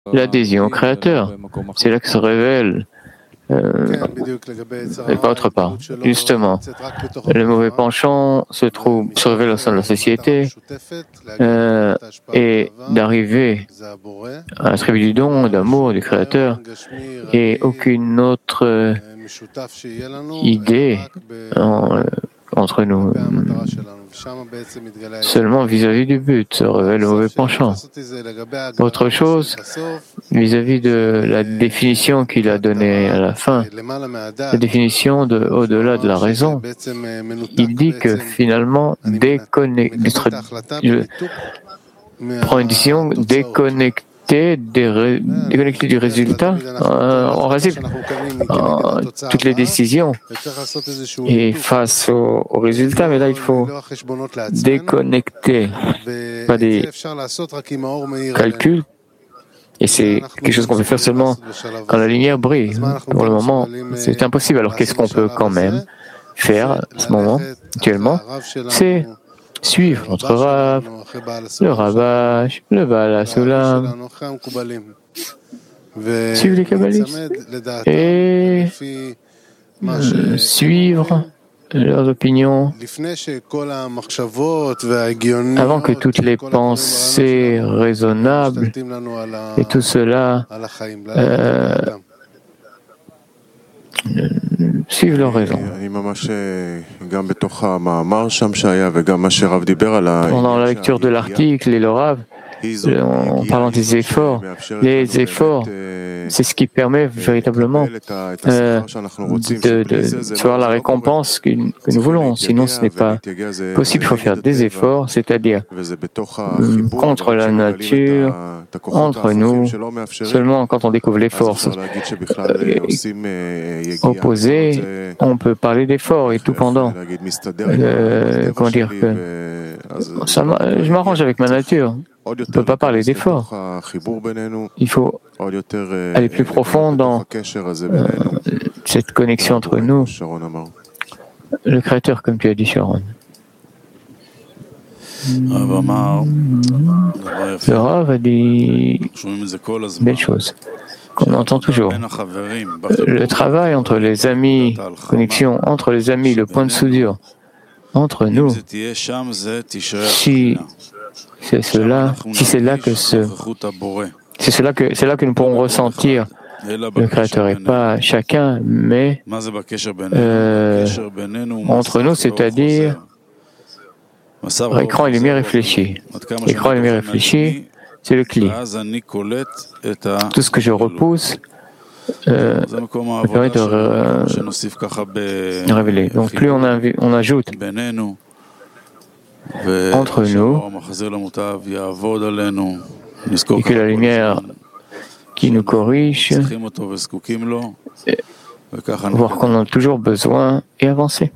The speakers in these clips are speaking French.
l'adhésion au Créateur. C'est là que se révèle et pas autre part. Justement, le mauvais penchant se révèle au sein de la société et d'arriver à la tribu du don, d'amour du Créateur et aucune autre idée entre nous. Seulement vis-à-vis du but se révèle le mauvais penchant. Autre chose, vis-à-vis de la définition qu'il a donnée à la fin, la définition de au-delà de la raison, il dit que finalement, je prends une décision déconnectée du résultat. On résume toutes les décisions et face au résultat, mais là il faut déconnecter, pas des calculs. Et c'est quelque chose qu'on peut faire seulement quand la lumière brille. Pour le moment, c'est impossible. Alors qu'est-ce qu'on peut quand même faire à ce moment, actuellement? C'est suivre notre Rav, le Ravash, le Baal HaSulam, suivre les Kabbalistes et suivre leurs opinions avant que toutes les pensées raisonnables et tout cela suivent leur raison. Pendant la lecture de l'article et le Rav, en parlant des efforts, les efforts, c'est ce qui permet véritablement de voir la récompense que nous voulons. Sinon, ce n'est pas possible. Il faut faire des efforts, c'est-à-dire contre la nature, entre nous. Seulement quand on découvre les forces opposées, on peut parler d'efforts et tout pendant. Comment dire que je m'arrange avec ma nature. On ne peut pas parler d'effort. Il faut aller plus profond dans cette connexion entre nous. Le Créateur, comme tu as dit, Sharon. Le Rav a dit belle chose qu'on entend toujours. Le travail entre les amis, connexion entre les amis, le point de soudure entre nous, si c'est cela que nous pourrons ressentir le Créateur et pas chacun, mais entre nous, c'est-à-dire écran et lumière réfléchis. Écran et lumière réfléchis, c'est le cli. Tout ce que je repousse me permet de révéler. Donc plus on ajoute entre nous et que la lumière qui nous corrige, voir qu'on en a toujours besoin et avancer.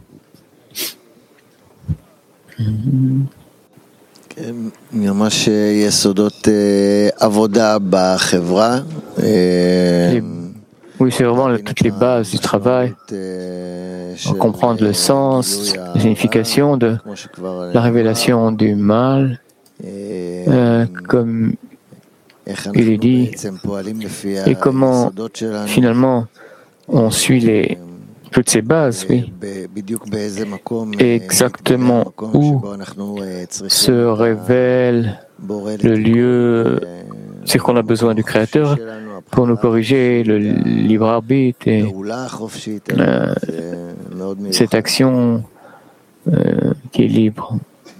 Oui, c'est vraiment toutes les bases du travail. Comprendre le sens, la signification de la révélation du mal, comme il est dit, et comment finalement on suit toutes ces bases, oui. Et exactement où se révèle le lieu, c'est qu'on a besoin du Créateur pour nous corriger, le libre arbitre et cette action qui est libre.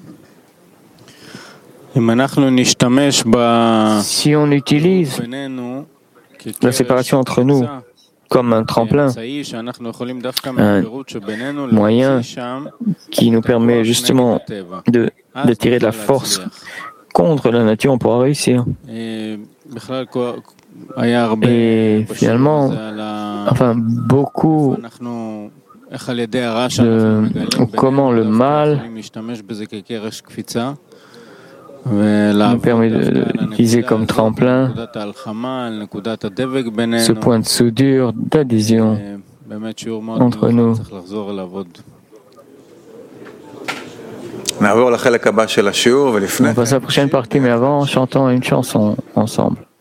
Si on utilise la séparation entre nous comme un tremplin, un moyen qui nous permet justement de tirer de la force contre la nature, on pourra réussir. Et finalement, beaucoup de comment le mal nous permet d'utiliser comme tremplin ce point de soudure, d'adhésion entre nous. On passe à la prochaine partie, mais avant, chantons une chanson ensemble.